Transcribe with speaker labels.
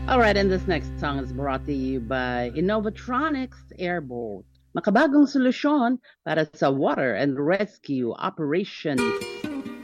Speaker 1: All right, and this next song is brought to you by Innovatronics Airboat. Makabagong solusyon para sa water and rescue operations.